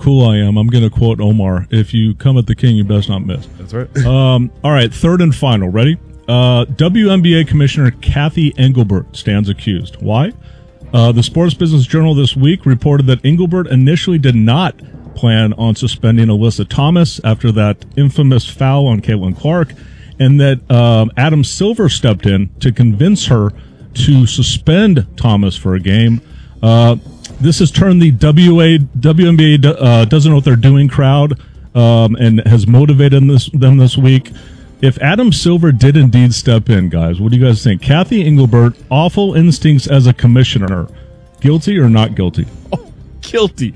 cool I am, I'm going to quote Omar. If you come at the king, you best not miss. That's right. All right, third and final. Ready? WNBA Commissioner Kathy Engelbert stands accused. Why? The Sports Business Journal this week reported that Engelbert initially did not plan on suspending Alyssa Thomas after that infamous foul on Caitlin Clark, and that Adam Silver stepped in to convince her to suspend Thomas for a game. This has turned the WNBA doesn't know what they're doing crowd and has motivated them this week. If Adam Silver did indeed step in, guys, what do you guys think? Kathy Engelbert, awful instincts as a commissioner. Guilty or not guilty? Oh, guilty.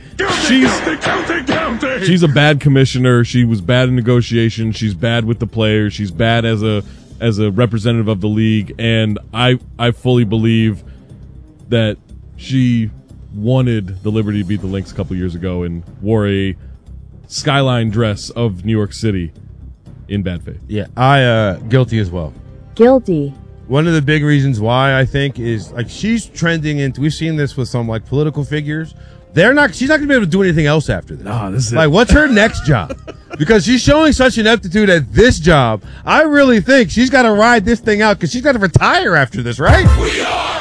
She's a bad commissioner. She was bad in negotiations. She's bad with the players. She's bad as a representative of the league. And I fully believe that she wanted the Liberty to beat the Lynx a couple years ago and wore a skyline dress of New York City in bad faith. Yeah, I guilty as well. Guilty. One of the big reasons why I think is like she's trending into. We've seen this with some like political figures. She's not going to be able to do anything else after this. No, this is like, what's her next job? Because she's showing such an aptitude at this job. I really think she's got to ride this thing out because she's got to retire after this, right? We are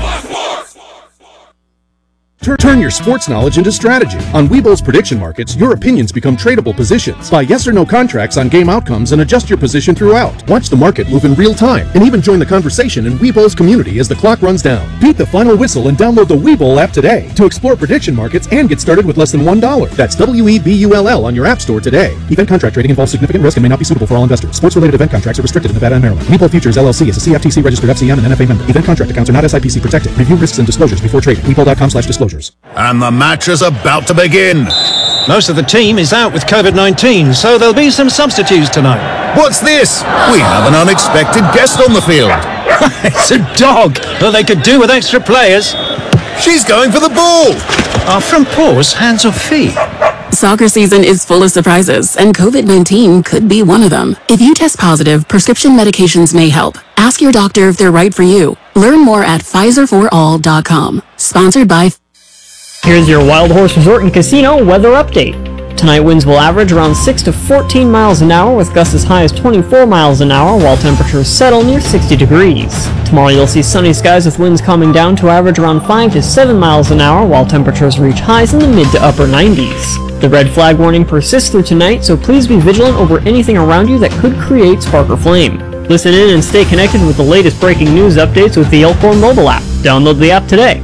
Turn your sports knowledge into strategy. On Webull's prediction markets, your opinions become tradable positions. Buy yes or no contracts on game outcomes and adjust your position throughout. Watch the market move in real time and even join the conversation in Webull's community as the clock runs down. Beat the final whistle and download the Webull app today to explore prediction markets and get started with less than $1. That's WEBULL on your app store today. Event contract trading involves significant risk and may not be suitable for all investors. Sports-related event contracts are restricted in Nevada and Maryland. Webull Futures LLC is a CFTC registered FCM and NFA member. Event contract accounts are not SIPC protected. Review risks and disclosures before trading. Webull.com/disclosures. And the match is about to begin. Most of the team is out with COVID-19, so there'll be some substitutes tonight. What's this? We have an unexpected guest on the field. It's a dog, but they could do with extra players. She's going for the ball. Are front paws hands or feet? Soccer season is full of surprises, and COVID-19 could be one of them. If you test positive, prescription medications may help. Ask your doctor if they're right for you. Learn more at PfizerForAll.com. Sponsored by... Here's your Wild Horse Resort and Casino weather update. Tonight winds will average around 6 to 14 miles an hour with gusts as high as 24 miles an hour while temperatures settle near 60 degrees. Tomorrow you'll see sunny skies with winds calming down to average around 5 to 7 miles an hour while temperatures reach highs in the mid to upper 90s. The red flag warning persists through tonight, so please be vigilant over anything around you that could create spark or flame. Listen in and stay connected with the latest breaking news updates with the Elkhorn mobile app. Download the app today.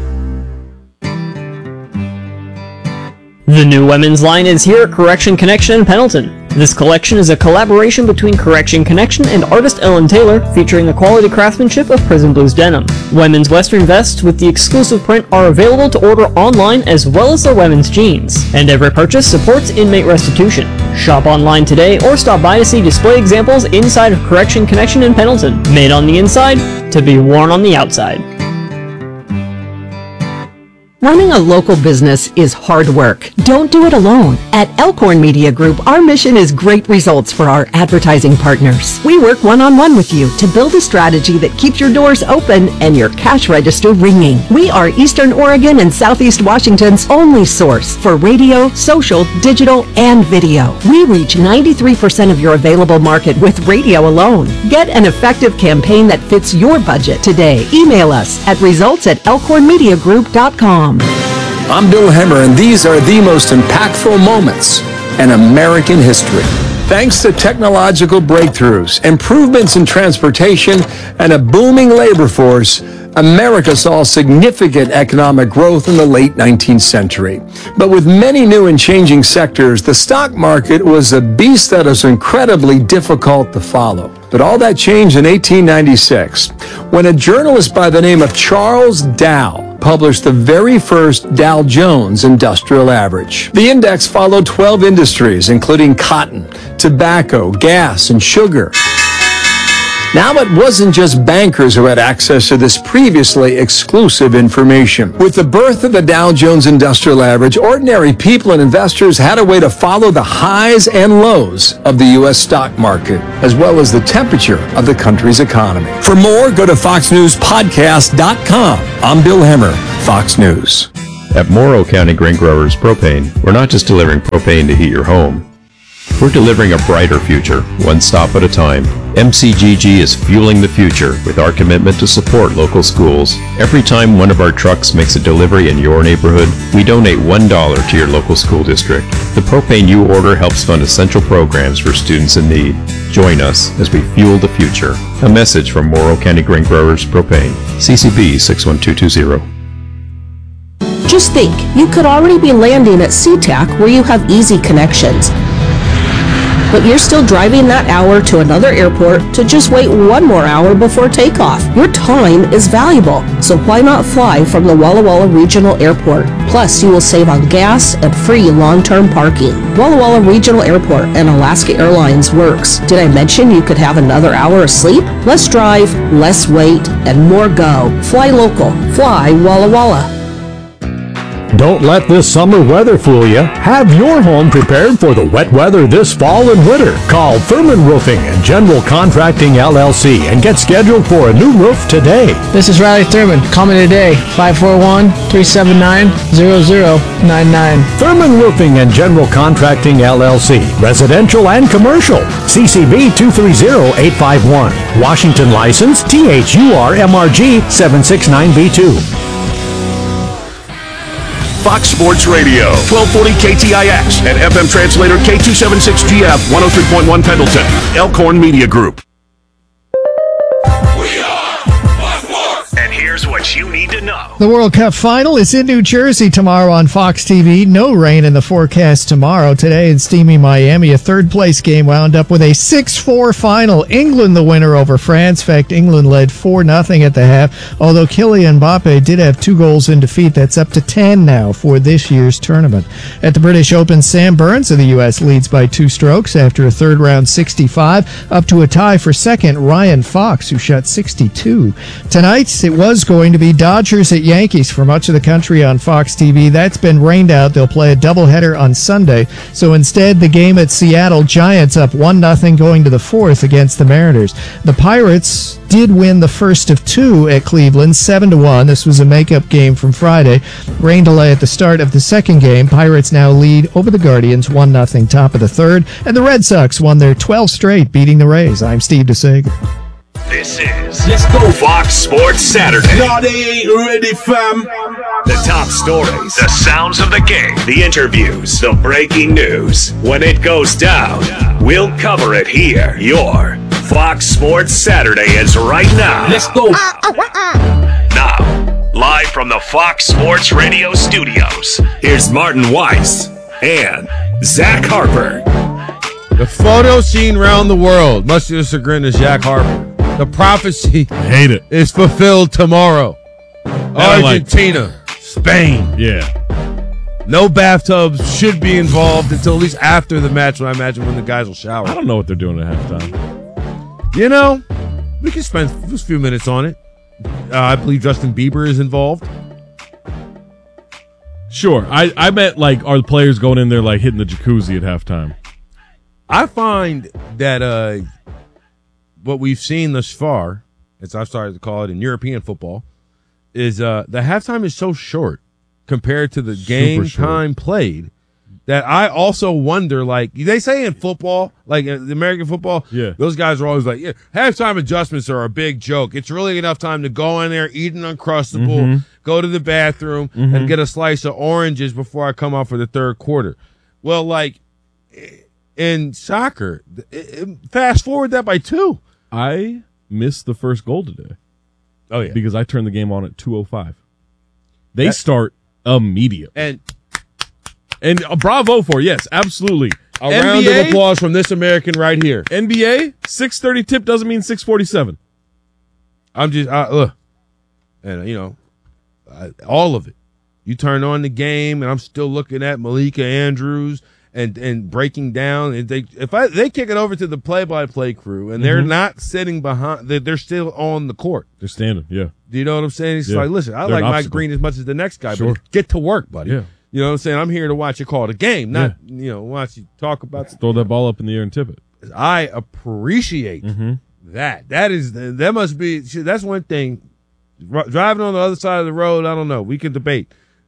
The new women's line is here at Correction Connection in Pendleton. This collection is a collaboration between Correction Connection and artist Ellen Taylor, featuring the quality craftsmanship of Prison Blues denim. Women's western vests with the exclusive print are available to order online as well as their women's jeans. And every purchase supports inmate restitution. Shop online today or stop by to see display examples inside of Correction Connection in Pendleton. Made on the inside, to be worn on the outside. Running a local business is hard work. Don't do it alone. At Elkhorn Media Group, our mission is great results for our advertising partners. We work one-on-one with you to build a strategy that keeps your doors open and your cash register ringing. We are Eastern Oregon and Southeast Washington's only source for radio, social, digital, and video. We reach 93% of your available market with radio alone. Get an effective campaign that fits your budget today. Email us at results@elkhornmediagroup.com. I'm Bill Hemmer, and these are the most impactful moments in American history. Thanks to technological breakthroughs, improvements in transportation, and a booming labor force, America saw significant economic growth in the late 19th century. But with many new and changing sectors, the stock market was a beast that was incredibly difficult to follow. But all that changed in 1896, when a journalist by the name of Charles Dow published the very first Dow Jones Industrial Average. The index followed 12 industries, including cotton, tobacco, gas, and sugar. Now it wasn't just bankers who had access to this previously exclusive information. With the birth of the Dow Jones Industrial Average, ordinary people and investors had a way to follow the highs and lows of the U.S. stock market, as well as the temperature of the country's economy. For more, go to FoxNewsPodcast.com. I'm Bill Hemmer, Fox News. At Morrow County Grain Growers Propane, we're not just delivering propane to heat your home. We're delivering a brighter future, one stop at a time. MCGG is fueling the future with our commitment to support local schools. Every time one of our trucks makes a delivery in your neighborhood, we donate $1 to your local school district. The propane you order helps fund essential programs for students in need. Join us as we fuel the future. A message from Morrow County Grain Growers Propane. CCB 61220. Just think, you could already be landing at SeaTac where you have easy connections. But you're still driving that hour to another airport to just wait one more hour before takeoff. Your time is valuable, so why not fly from the Walla Walla Regional Airport? Plus, you will save on gas and free long-term parking. Walla Walla Regional Airport and Alaska Airlines works. Did I mention you could have another hour of sleep? Less drive, less wait, and more go. Fly local. Fly Walla Walla. Don't let this summer weather fool you. Have your home prepared for the wet weather this fall and winter. Call Thurman Roofing and General Contracting LLC and get scheduled for a new roof today. This is Riley Thurman. Call me today, 541-379-0099. Thurman Roofing and General Contracting LLC. Residential and commercial. CCB 230851. Washington license THURMRG 769B2. Fox Sports Radio, 1240 KTIX, and FM translator K276GF, 103.1 Pendleton, Elkhorn Media Group. And here's what you need to know. The World Cup final is in New Jersey tomorrow on Fox TV. No rain in the forecast tomorrow. Today in steamy Miami, a third-place game wound up with a 6-4 final. England the winner over France. In fact, England led 4-0 at the half, although Kylian Mbappe did have 2 goals in defeat. That's up to 10 now for this year's tournament. At the British Open, Sam Burns of the U.S. leads by 2 strokes after a third-round 65, up to a tie for second, Ryan Fox, who shot 62. Tonight, it was going to be Dodgers at Yankees for much of the country on Fox TV. That's been rained out. They'll play a doubleheader on Sunday. So instead, the game at Seattle, Giants up 1-0 going to the 4th against the Mariners. The Pirates did win the first of 2 at Cleveland, 7-1. This was a makeup game from Friday. Rain delay at the start of the second game. Pirates now lead over the Guardians 1-0 top of the third. And the Red Sox won their 12th straight, beating the Rays. I'm Steve DeSager. This is Let's Go Fox Sports Saturday. Y'all, they ain't ready, fam. The top stories, the sounds of the game, the interviews, the breaking news. When it goes down, we'll cover it here. Your Fox Sports Saturday is right now. Let's go. Now, live from the Fox Sports Radio studios, here's Martin Weiss and Zach Harper. The photo seen around the world, much to the chagrin of Zach Harper. The prophecy is fulfilled tomorrow. Argentina, Spain. Yeah. No bathtubs should be involved until at least after the match, when I imagine when the guys will shower. I don't know what they're doing at halftime. You know, we can spend a few minutes on it. I believe Justin Bieber is involved. Sure. I meant, like, are the players going in there, like, hitting the jacuzzi at halftime? I find that what we've seen thus far, as I've started to call it in European football, is the halftime is so short compared to the game time played that I also wonder, like, they say in football, like the American football, those guys are always like, halftime adjustments are a big joke. It's really enough time to go in there, eat an Uncrustable, go to the bathroom, and get a slice of oranges before I come out for the third quarter. Well, like, in soccer, fast forward that by 2. I missed the first goal today. Oh, yeah. Because I turned the game on at 2:05. They start immediately. And bravo for, yes, absolutely. A round of applause from this American right here. NBA, 6:30 tip doesn't mean 6:47. I'm just, look, and, you know, all of it. You turn on the game, and I'm still looking at Malika Andrews and breaking down. And they kick it over to the play-by-play crew, and they're not sitting behind. They're still on the court. They're standing. Yeah. Do you know what I'm saying? It's like, listen, I like Mike Green as much as the next guy, but get to work, buddy. Yeah. You know what I'm saying? I'm here to watch you call the game, not watch you talk about. Throw that ball up in the air and tip it. I appreciate that. That must be. That's one thing. Driving on the other side of the road, I don't know. We can debate.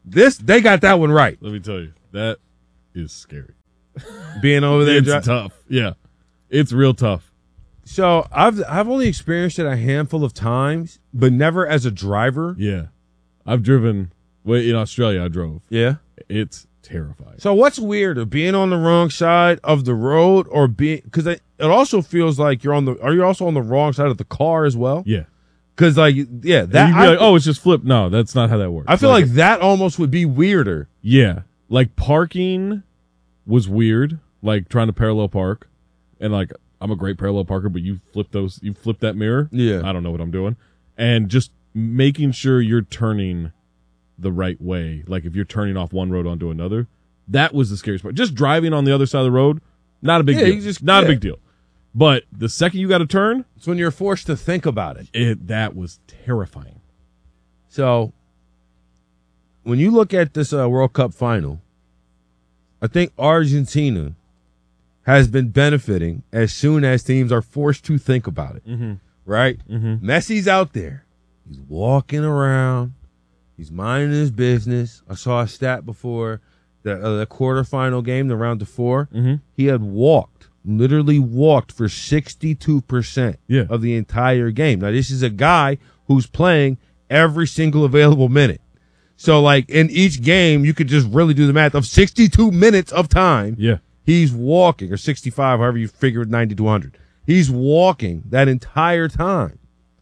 They got that one right. Let me tell you, that is scary. Being over there, it's tough. Yeah, it's real tough. So I've only experienced it a handful of times, but never as a driver. Yeah, I've driven. Wait, in Australia, I drove. Yeah, it's terrifying. So what's weirder, being on the wrong side of the road, or being, because it also feels like are you also on the wrong side of the car as well? Yeah, because that you'd be like, oh, it's just flipped. No, that's not how that works. I feel like that almost would be weirder. Yeah, like parking was weird, like trying to parallel park, and like I'm a great parallel parker, but you flip that mirror. Yeah, I don't know what I'm doing, and just making sure you're turning the right way. Like if you're turning off one road onto another, that was the scariest part. Just driving on the other side of the road, not a big deal. Not a big deal. But the second you got to turn, it's when you're forced to think about it. That was terrifying. So when you look at this World Cup final, I think Argentina has been benefiting as soon as teams are forced to think about it. Mm-hmm. Right? Mm-hmm. Messi's out there. He's walking around. He's minding his business. I saw a stat before the quarterfinal game, the round of 4. Mm-hmm. He had literally walked for 62% of the entire game. Now, this is a guy who's playing every single available minute. So, like, in each game, you could just really do the math of 62 minutes of time. Yeah. He's walking, or 65, however you figure 90 to 100. He's walking that entire time.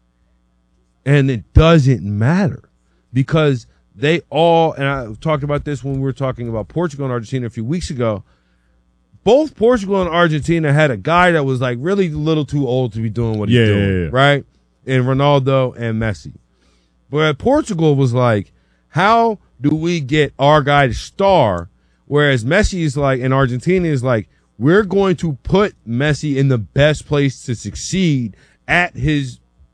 And it doesn't matter. Because they all, and I talked about this when we were talking about Portugal and Argentina a few weeks ago, both Portugal and Argentina had a guy that was like really a little too old to be doing what he's doing, right? And Ronaldo and Messi. But Portugal was like, how do we get our guy to star? Whereas Messi is like, and Argentina is like, we're going to put Messi in the best place to succeed at his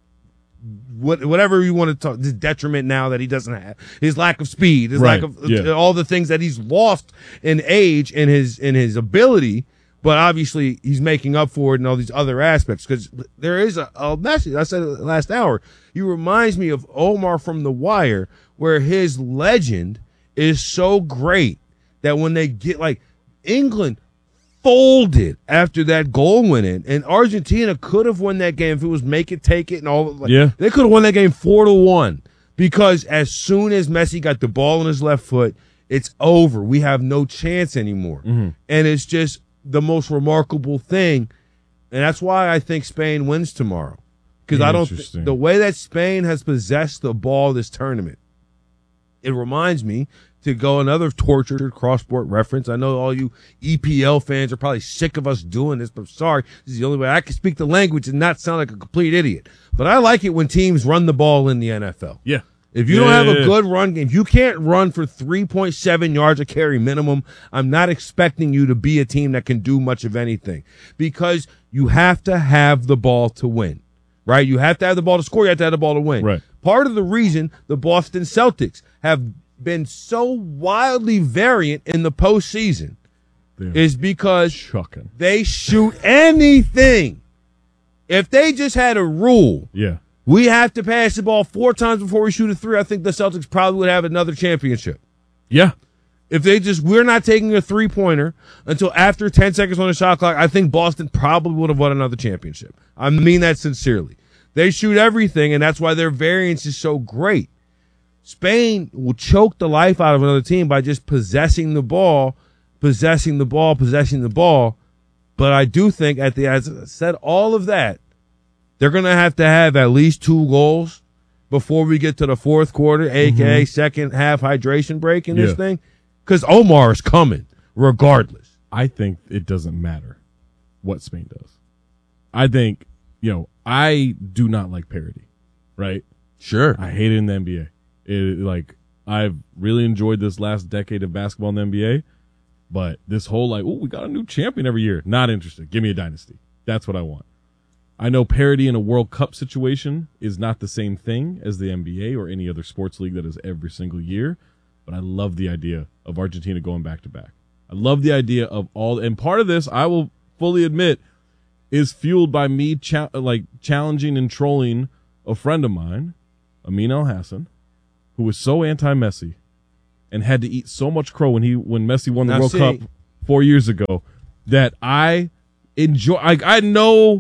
whatever you want to talk, this detriment now that he doesn't have, his lack of speed, his lack of all the things that he's lost in age and his ability, but obviously he's making up for it in all these other aspects, because there is a message. I said it last hour. He reminds me of Omar from The Wire, where his legend is so great that when they get, like, England folded after that goal went in, and Argentina could have won that game if it was make it, take it, and all. They could have won that game 4-1, because as soon as Messi got the ball in his left foot, it's over. We have no chance anymore, and it's just the most remarkable thing, and that's why I think Spain wins tomorrow, because I don't. The way that Spain has possessed the ball this tournament, it reminds me. To go another tortured cross-sport reference. I know all you EPL fans are probably sick of us doing this, but I'm sorry. This is the only way I can speak the language and not sound like a complete idiot. But I like it when teams run the ball in the NFL. Yeah. If you don't have a good run game, if you can't run for 3.7 yards a carry minimum, I'm not expecting you to be a team that can do much of anything, because you have to have the ball to win, right? You have to have the ball to score. You have to have the ball to win. Right. Part of the reason the Boston Celtics have been so wildly variant in the postseason is because they shoot anything. If they just had a rule, we have to pass the ball 4 times before we shoot a 3, I think the Celtics probably would have another championship. Yeah. If we're not taking a 3-pointer until after 10 seconds on the shot clock, I think Boston probably would have won another championship. I mean that sincerely. They shoot everything, and that's why their variance is so great. Spain will choke the life out of another team by just possessing the ball. But I do think as I said, all of that, they're going to have at least 2 goals before we get to the fourth quarter, aka second half hydration break in this thing. Because Omar is coming regardless. I think it doesn't matter what Spain does. I think, I do not like parity, right? Sure. I hate it in the NBA. I've really enjoyed this last decade of basketball in the NBA, but this whole we got a new champion every year. Not interested. Give me a dynasty. That's what I want. I know parity in a World Cup situation is not the same thing as the NBA or any other sports league that is every single year, but I love the idea of Argentina going back to back. I love the idea of and part of this, I will fully admit, is fueled by me challenging and trolling a friend of mine, Amin Al Hassan, who was so anti-Messi and had to eat so much crow when Messi won the Now World see- Cup 4 years ago that I enjoy. I had no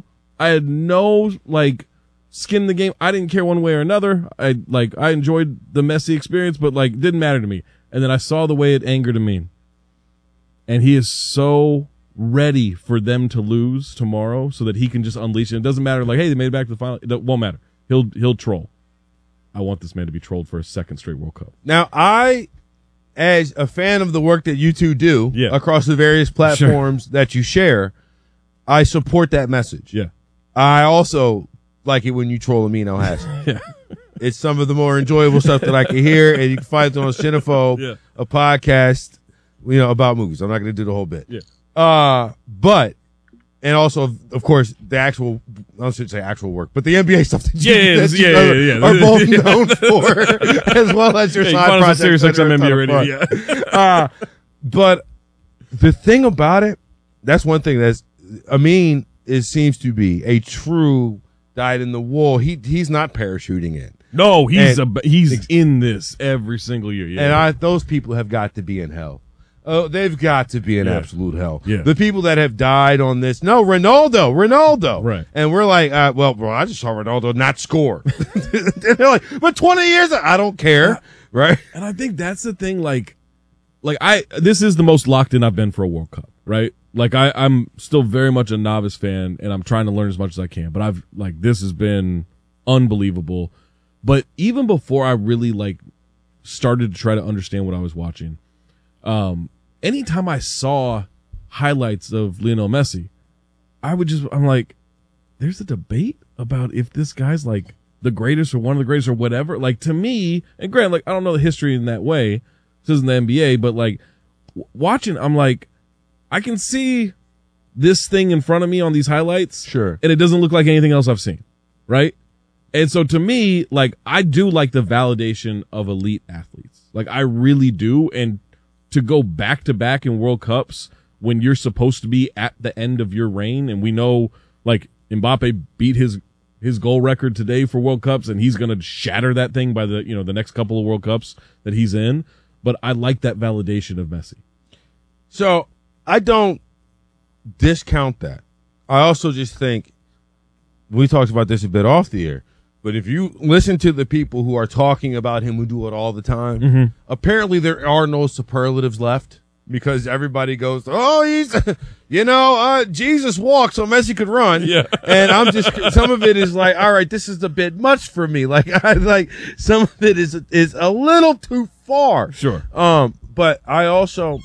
like skin in the game. I didn't care one way or another. I enjoyed the Messi experience, but like didn't matter to me. And then I saw the way it angered Amin, and he is so ready for them to lose tomorrow so that he can just unleash it. It doesn't matter. Like, hey, they made it back to the final. It won't matter. He'll troll. I want this man to be trolled for a second straight World Cup. Now, I, as a fan of the work that you two do across the various platforms that you share, I support that message. Yeah. I also like it when you troll Amin Al-Hassan. Yeah. It's some of the more enjoyable stuff that I can hear, and you can find it on Cinephobe, a podcast, about movies. I'm not going to do the whole bit. Yeah. But, and also, of course, the actual, I shouldn't say actual work, but the NBA stuff that you are both known for, as well as your side projects. Sirius XM NBA Radio, but the thing about it, that's one thing that's, Amin seems to be a true dyed in the wool. He's not parachuting in. No, he's in this every single year. Yeah. And those people have got to be in hell. Oh, they've got to be in absolute hell. Yeah. The people that have died on this, no, Ronaldo. Right. And we're like, well, bro, I just saw Ronaldo not score. And they're like, but 20 years, I don't care. Right. And I think that's the thing, this is the most locked in I've been for a World Cup, right? Like I'm still very much a novice fan and I'm trying to learn as much as I can, but this has been unbelievable. But even before I really started to try to understand what I was watching, anytime I saw highlights of Lionel Messi, I'm like, there's a debate about if this guy's the greatest or one of the greatest or whatever. Like, to me, and granted, I don't know the history in that way. This isn't the NBA, but watching, I'm like, I can see this thing in front of me on these highlights. Sure. And it doesn't look like anything else I've seen. Right. And so to me, I do like the validation of elite athletes. I really do. And to go back to back in World Cups when you're supposed to be at the end of your reign, and we know Mbappe beat his goal record today for World Cups, and he's going to shatter that thing by the next couple of World Cups that he's in. But I like that validation of Messi. So I don't discount that. I also just think, we talked about this a bit off the air, but if you listen to the people who are talking about him, who do it all the time, apparently there are no superlatives left, because everybody goes, oh, he's, Jesus walked so Messi could run. Yeah. And I'm just, some of it is like, all right, this is a bit much for me. Some of it is a little too far. Sure. But I also,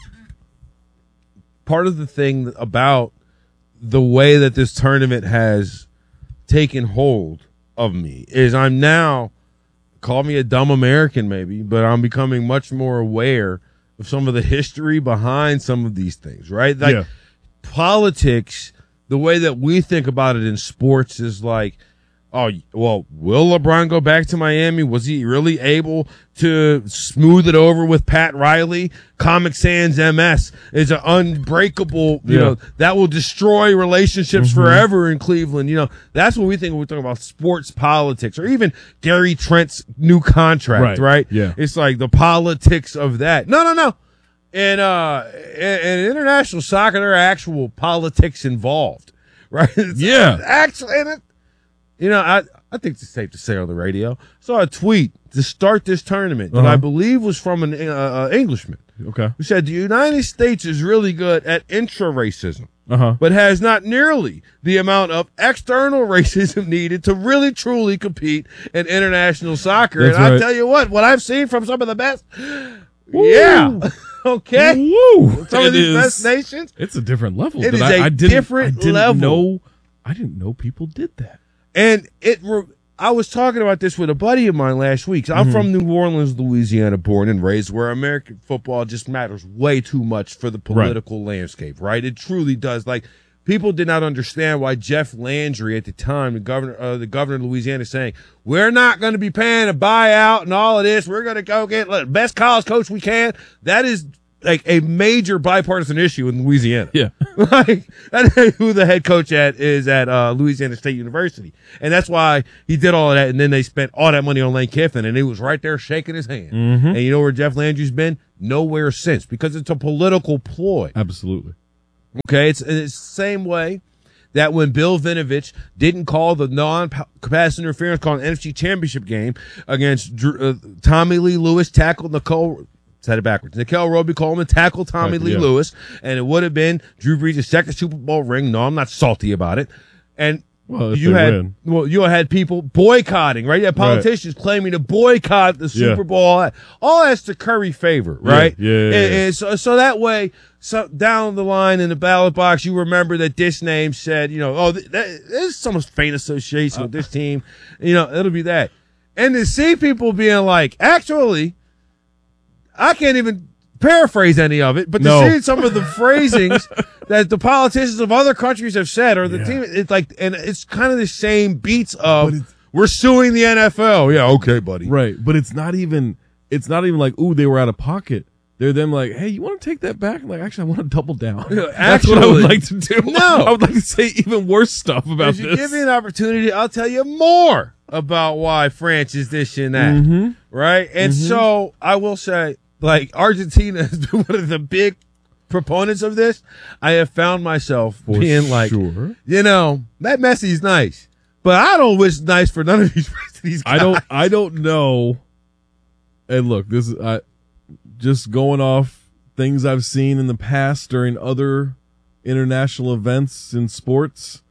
part of the thing about the way that this tournament has taken hold of me is I'm now, call me a dumb American maybe, but I'm becoming much more aware of some of the history behind some of these things, right? Politics, the way that we think about it in sports is oh, well, will LeBron go back to Miami? Was he really able to smooth it over with Pat Riley? Comic Sans MS is an unbreakable, that will destroy relationships forever in Cleveland. That's what we think when we're talking about sports politics, or even Gary Trent's new contract, right? Yeah. It's the politics of that. No. In international soccer, there are actual politics involved, right? Yeah. Actually, I think it's safe to say on the radio, I saw a tweet to start this tournament that I believe was from an Englishman. Okay. Who said the United States is really good at intra-racism, Uh-huh. but has not nearly the amount of external racism needed to really truly compete in international soccer. That's and right. I tell you what I've seen from some of the best, yeah, okay, Woo. some of It these is- best nations. It's a different level. It that is a different I didn't level. I didn't know people did that. And I was talking about this with a buddy of mine last week. So I'm from New Orleans, Louisiana, born and raised, where American football just matters way too much for the political landscape, right? It truly does. People did not understand why Jeff Landry at the time, the governor of Louisiana, saying, we're not going to be paying a buyout and all of this. We're going to go get the best college coach we can. That is like a major bipartisan issue in Louisiana. Yeah. Like, that's who the head coach is at Louisiana State University. And that's why he did all of that. And then they spent all that money on Lane Kiffin, and he was right there shaking his hand. Mm-hmm. And you know where Jeff Landry's been? Nowhere since, because it's a political ploy. Absolutely. Okay. It's the same way that when Bill Vinovich didn't call the non-pass interference call an NFC Championship game against Tommy Lee Lewis, tackled Nicole Roby Coleman tackled Tommy Lee Lewis, and it would have been Drew Brees' second Super Bowl ring. No, I'm not salty about it. And you had people boycotting, right? You had politicians claiming to boycott the Super Bowl. All that's to curry favor, right? Yeah. So that way, down the line in the ballot box, you remember that this name said, there's some faint association with this team. It'll be that. And to see people being like, actually, I can't even paraphrase any of it, but to see some of the phrasings that the politicians of other countries have said, or the team, it's like, and it's kind of the same beats of, we're suing the NFL. Yeah, okay, buddy. Right, but it's not even like, ooh, they were out of pocket. They're them like, hey, you want to take that back? I'm like, actually, I want to double down. That's what I would like to do. No. I would like to say even worse stuff about if this. you give me an opportunity, I'll tell you more about why France is this and that. Right? And so I will say, like, Argentina has been one of the big proponents of this. I have found myself being like, that Messi's nice, but I don't wish nice for none of these guys. I don't know. And look, this is just going off things I've seen in the past during other international events in sports.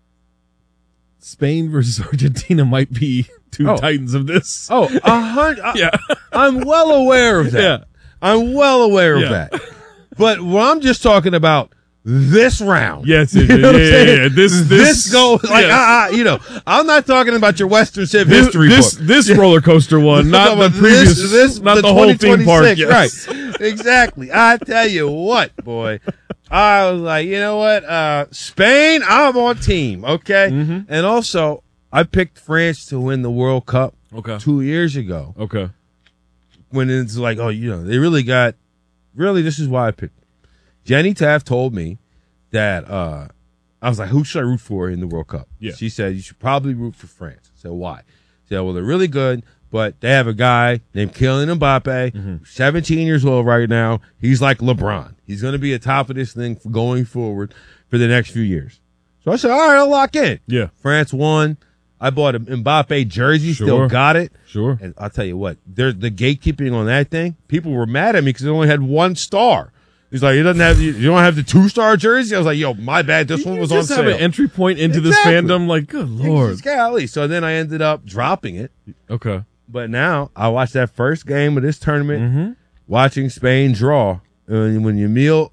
Spain versus Argentina might be two titans of this. I'm well aware of that. Yeah. I'm well aware of that. But I'm just talking about this round. Yes, you know what I'm saying? This goes like I'm not talking about your Western Civ history book. This roller coaster one, not the previous, not the whole theme park. Yes. Right, exactly. I tell you what, boy, I was like, you know what, Spain, I'm on team, okay, and also I picked France to win the World Cup 2 years ago. Okay, when it's like, they really this is why I picked. Jenny Taft told me that I was like, who should I root for in the World Cup? Yeah. She said, you should probably root for France. I said, why? She said, well, they're really good, but they have a guy named Kylian Mbappe, 17 years old right now. He's like LeBron. He's going to be at top of this thing going forward for the next few years. So I said, all right, I'll lock in. Yeah. France won. I bought an Mbappe jersey, still got it. Sure. And I'll tell you what, there's the gatekeeping on that thing. People were mad at me because it only had 1 star. He's like, you don't have the 2-star jersey. I was like, yo, my bad. This one was on sale. Just have an entry point into this fandom. Like, good Lord. Golly. So then I ended up dropping it. Okay. But now I watched that first game of this tournament, watching Spain draw. And when Lamine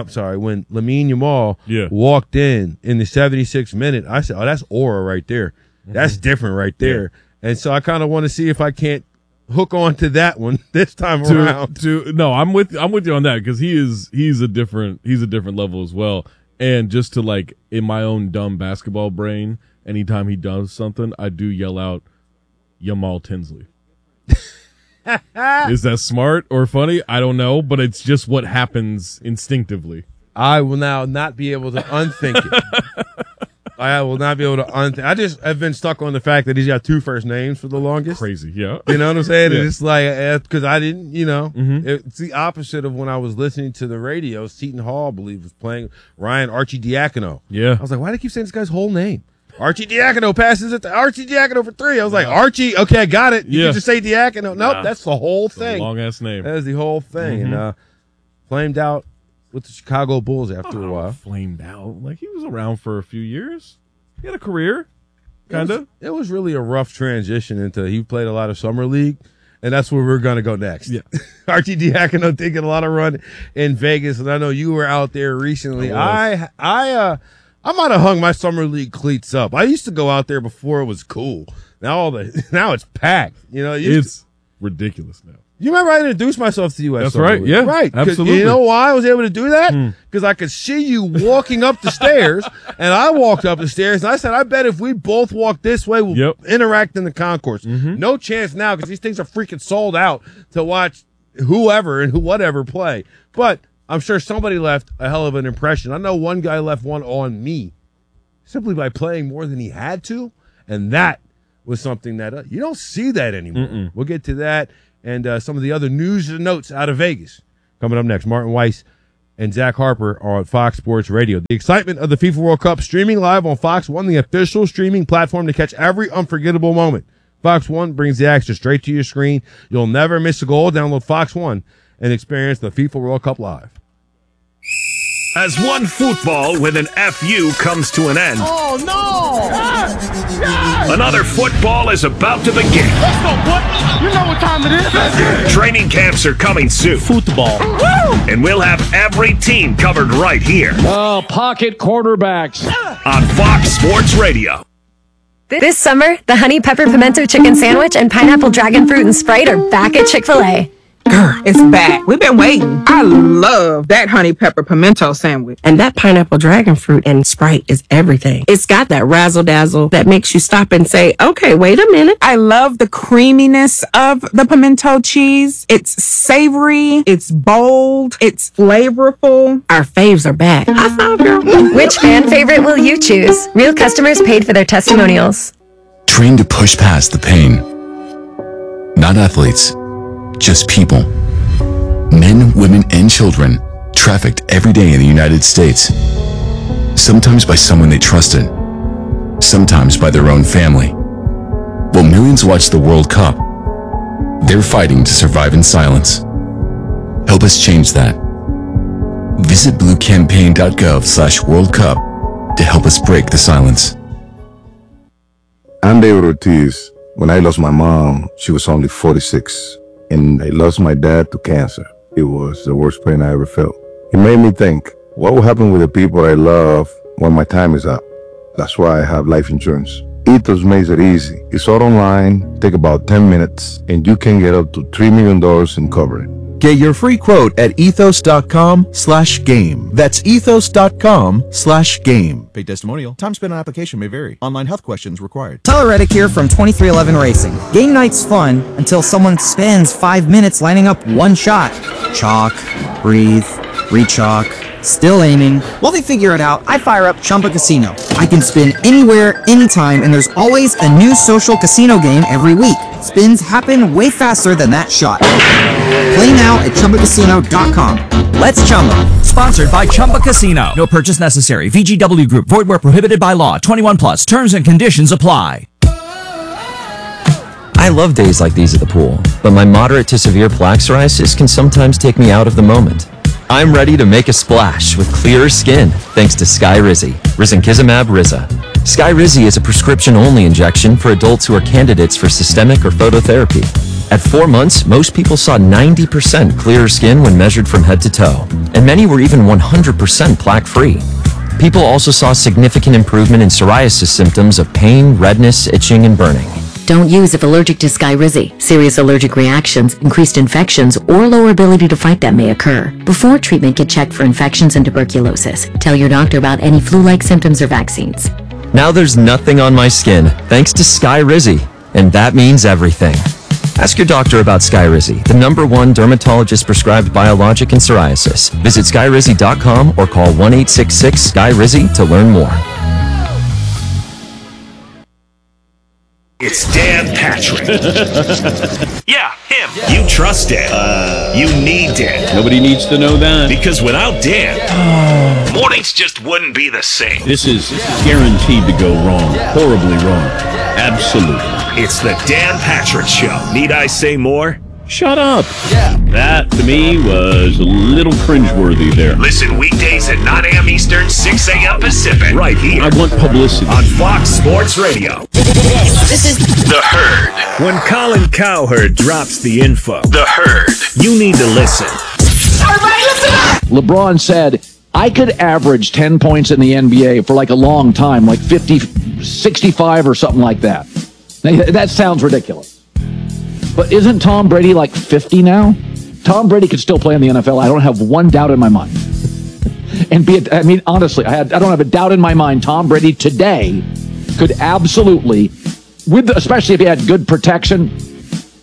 Yamal walked in the 76th minute, I said, oh, that's aura right there. That's different right there. Yeah. And so I kind of want to see if I can't hook on to that one this time around. No, I'm with you on that, because he's a different level as well. And just to, like, in my own dumb basketball brain, anytime he does something, I do yell out Yamal Tinsley. Is that smart or funny? I don't know, but it's just what happens instinctively. I will now not be able to unthink it. I will not be able to unthink. I just have been stuck on the fact that he's got 2 first names for the longest. Crazy, yeah. You know what I'm saying? Yeah. And it's like, because I didn't, it's the opposite of when I was listening to the radio. Seton Hall, I believe, was playing Ryan Archie Diacono. Yeah. I was like, why do they keep saying this guy's whole name? Archie Diacono passes it to Archie Diacono for 3. I was like, Archie, okay, I got it. You can just say Diacono. Nope, that's the whole thing. Long-ass name. That is the whole thing. And flamed out with the Chicago Bulls after a while. Flamed out? Like, he was around for a few years. He had a career, kind of. It was really a rough transition into, he played a lot of summer league, and that's where we're going to go next. Yeah. Archie Diacono did get a lot of run in Vegas, and I know you were out there recently. I might have hung my summer league cleats up. I used to go out there before it was cool. Now it's packed. It's ridiculous now. You remember I introduced myself to you at That's right. League. Yeah, right. absolutely. You know why I was able to do that? Because I could see you walking up the stairs, and I walked up the stairs, and I said, I bet if we both walk this way, we'll interact in the concourse. No chance now, because these things are freaking sold out to watch whoever and whatever play. But I'm sure somebody left a hell of an impression. I know one guy left one on me simply by playing more than he had to, and that was something that you don't see that anymore. Mm-mm. We'll get to that and some of the other news and notes out of Vegas. Coming up next, Martin Weiss and Zach Harper are on Fox Sports Radio. The excitement of the FIFA World Cup streaming live on Fox One, the official streaming platform to catch every unforgettable moment. Fox One brings the action straight to your screen. You'll never miss a goal. Download Fox One and experience the FIFA World Cup live. As one football with an FU comes to an end, Oh, no! another football is about to begin. Let's go, boy! You know what time it is. Training camps are coming soon. Football. And we'll have every team covered right here Oh, pocket quarterbacks. on Fox Sports Radio. This summer, the Honey Pepper Pimento Chicken Sandwich and Pineapple Dragon Fruit and Sprite are back at Chick-fil-A. It's back. We've been waiting. I love that honey pepper pimento sandwich. And that pineapple dragon fruit and Sprite is everything. It's got that razzle dazzle that makes you stop and say, okay, wait a minute. I love the creaminess of the pimento cheese. It's savory. It's bold. It's flavorful. Our faves are back. I found girl. Which fan favorite will you choose? Real customers paid for their testimonials. Trained to push past the pain. Not athletes. Just people. Men, women, and children trafficked every day in the United States. Sometimes by someone they trusted. Sometimes by their own family. While millions watch the World Cup, they're fighting to survive in silence. Help us change that. Visit bluecampaign.gov/World Cup to help us break the silence. I'm David Ortiz. When I lost my mom, she was only 46. And I lost my dad to cancer. It was the worst pain I ever felt. It made me think, what will happen with the people I love when my time is up? That's why I have life insurance. Ethos makes it easy. It's all online, take about 10 minutes, and you can get up to $3 million in coverage. Get your free quote at ethos.com/game. That's ethos.com/game. Paid testimonial. Time spent on application may vary. Online health questions required. Tyler Reddick here from 2311 Racing. Game night's fun until someone spends 5 minutes lining up one shot. Chalk, breathe, re-chalk, still aiming. While they figure it out, I fire up Chumba Casino. I can spin anywhere, anytime, and there's always a new social casino game every week. Spins happen way faster than that shot. Play now at ChumbaCasino.com. Let's Chumba. Sponsored by Chumba Casino. No purchase necessary. VGW Group. Void where prohibited by law. 21 plus. Terms and conditions apply. I love days like these at the pool, but my moderate to severe plaque psoriasis can sometimes take me out of the moment. I'm ready to make a splash with clearer skin thanks to Skyrizi, Risankizumab Riza. Skyrizi is a prescription-only injection for adults who are candidates for systemic or phototherapy. At 4 months, most people saw 90% clearer skin when measured from head to toe, and many were even 100% plaque-free. People also saw significant improvement in psoriasis symptoms of pain, redness, itching, and burning. Don't use if allergic to Skyrizi. Serious allergic reactions, increased infections, or lower ability to fight them may occur. Before treatment, get checked for infections and tuberculosis. Tell your doctor about any flu-like symptoms or vaccines. Now there's nothing on my skin thanks to Skyrizi, and that means everything. Ask your doctor about Skyrizi, the #1 dermatologist-prescribed biologic in psoriasis. Visit Skyrizi.com or call 1-866-SKYRIZI to learn more. It's Dan Patrick. Yeah, him. You trust Dan. You need Dan. Nobody needs to know that. Because without Dan, mornings just wouldn't be the same. This is guaranteed to go wrong. Horribly wrong. Absolutely. It's the Dan Patrick Show. Need I say more? Shut up. That, to me, was a little cringeworthy there. Listen weekdays at 9 a.m. Eastern, 6 a.m. Pacific. Right here. I want publicity. On Fox Sports Radio. This is The Herd. When Colin Cowherd drops the info, The Herd, you need to listen. Everybody listen up! LeBron said, I could average 10 points in the NBA for like a long time, like 50, 65 or something like that. That sounds ridiculous. But isn't Tom Brady like 50 now? Tom Brady could still play in the NFL. I don't have one doubt in my mind. Honestly, I don't have a doubt in my mind. Tom Brady today could absolutely, especially if he had good protection,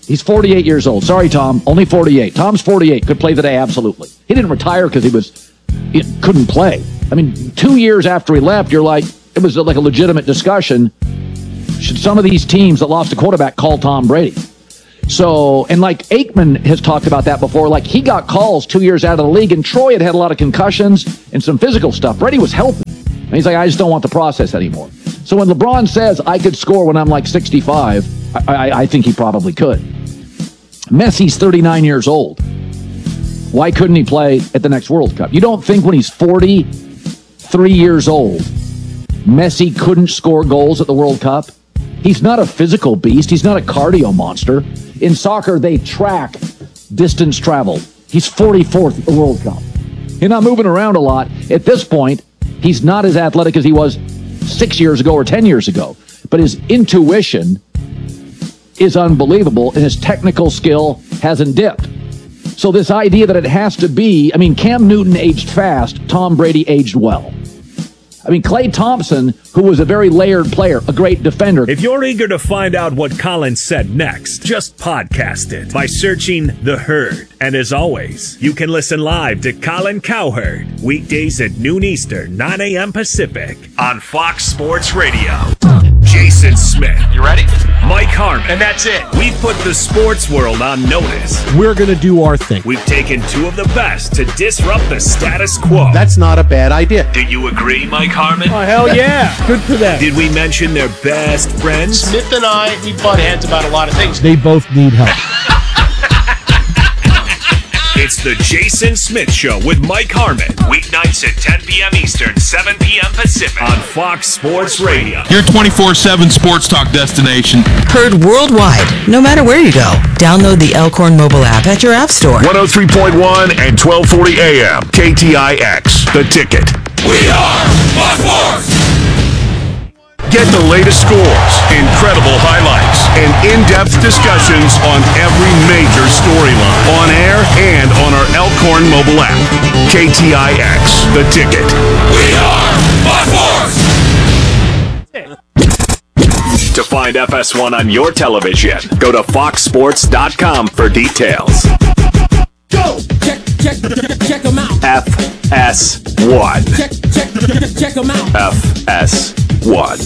He's 48 years old. Sorry, Tom. Only 48. Tom's 48. Could play today, absolutely. He didn't retire because he couldn't play. I mean, 2 years after he left, you're like, it was like a legitimate discussion. Should some of these teams that lost a quarterback call Tom Brady? So, and like Aikman has talked about that before, like he got calls 2 years out of the league, and Troy had a lot of concussions and some physical stuff. Brady was healthy. And he's like, I just don't want the process anymore. So when LeBron says I could score when I'm like 65, I think he probably could. Messi's 39 years old. Why couldn't he play at the next World Cup? You don't think when he's 43 years old, Messi couldn't score goals at the World Cup? He's not a physical beast. He's not a cardio monster. In soccer, they track distance traveled. He's 44th at the World Cup. He's not moving around a lot. At this point, he's not as athletic as he was 6 years ago or 10 years ago. But his intuition is unbelievable, and his technical skill hasn't dipped. So this idea that it has to be, I mean, Cam Newton aged fast, Tom Brady aged well. I mean, Klay Thompson, who was a very layered player, a great defender. If you're eager to find out what Colin said next, just podcast it by searching The Herd. And as always, you can listen live to Colin Cowherd weekdays at noon Eastern, 9 a.m. Pacific on Fox Sports Radio. Jason Smith. You ready? Mike Harmon. And that's it. We've put the sports world on notice. We're going to do our thing. We've taken two of the best to disrupt the status quo. That's not a bad idea. Do you agree, Mike Harmon? Oh, hell yeah. Good for them. Did we mention their best friends? Smith and I, we butt heads about a lot of things. They both need help. It's the Jason Smith Show with Mike Harmon. Weeknights at 10 p.m. Eastern, 7 p.m. Pacific on Fox Sports Radio. Your 24/7 sports talk destination. Heard worldwide, no matter where you go. Download the Elkhorn mobile app at your app store. 103.1 and 1240 AM. KTIX. The Ticket. We are Fox Sports. Get the latest scores, incredible highlights, and in-depth discussions on every major storyline on air and on our Elkhorn mobile app. KTIX, The Ticket. We are Fox Sports. To find FS1 on your television, go to foxsports.com for details. Go! Check them out. FS1. Check them out. FS1.